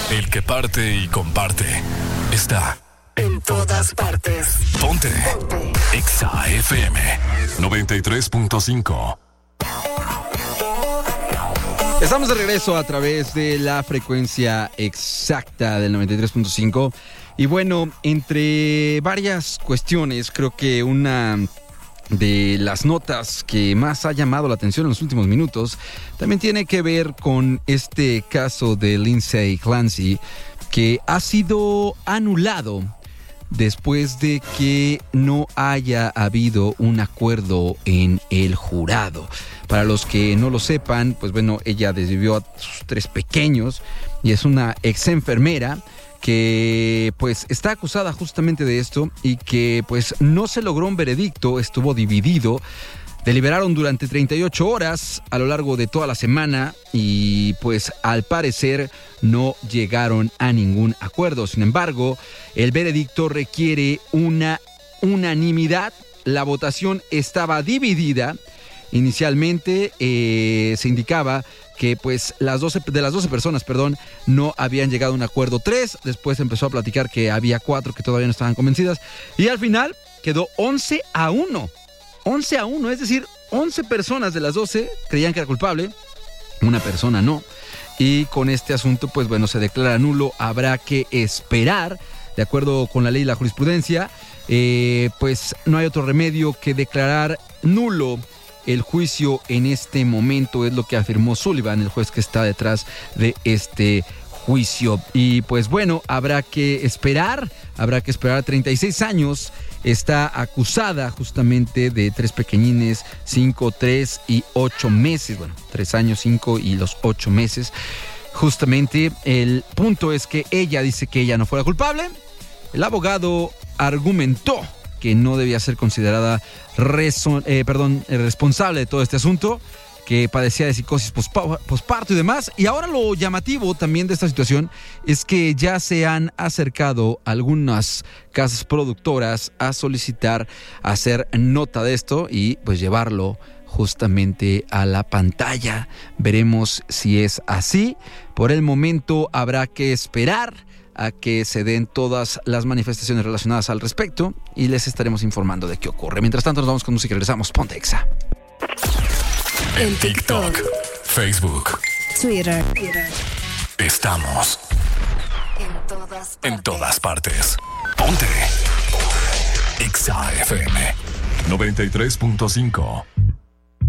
El que parte y comparte está en todas partes. Ponte. Exa FM 93.5. Estamos de regreso a través de la frecuencia exacta del 93.5. Y bueno, entre varias cuestiones, creo que una de las notas que más ha llamado la atención en los últimos minutos también tiene que ver con este caso de Lindsay Clancy, que ha sido anulado después de que no haya habido un acuerdo en el jurado. Para los que no lo sepan, pues bueno, ella desvivió a sus 3 pequeños y es una ex enfermera que pues está acusada justamente de esto y que pues no se logró un veredicto, estuvo dividido. Deliberaron durante 38 horas a lo largo de toda la semana y pues al parecer no llegaron a ningún acuerdo. Sin embargo, el veredicto requiere una unanimidad. La votación estaba dividida. Inicialmente se indicaba que pues de las 12 personas, no habían llegado a un acuerdo 3. Después empezó a platicar que había 4 que todavía no estaban convencidas. Y al final quedó 11-1. 11-1, es decir, 11 personas de las 12 creían que era culpable, una persona no. Y con este asunto, pues bueno, se declara nulo. Habrá que esperar, de acuerdo con la ley y la jurisprudencia, pues no hay otro remedio que declarar nulo el juicio en este momento, es lo que afirmó Sullivan, el juez que está detrás de este juicio. Y pues bueno, habrá que esperar 36 años. Está acusada justamente de 3 pequeñines, 5, 3 y 8 meses. Bueno, 3 años, 5 y los 8 meses. Justamente el punto es que ella dice que ella no fuera culpable. El abogado argumentó que no debía ser considerada responsable de todo este asunto, que padecía de psicosis posparto y demás. Y ahora lo llamativo también de esta situación es que ya se han acercado algunas casas productoras a solicitar hacer nota de esto y pues llevarlo justamente a la pantalla. Veremos si es así. Por el momento habrá que esperar a que se den todas las manifestaciones relacionadas al respecto y les estaremos informando de qué ocurre. Mientras tanto nos vamos con música y regresamos. Ponte Exa. En TikTok, Facebook, Twitter. Estamos en todas partes. Ponte Exa FM 93.5.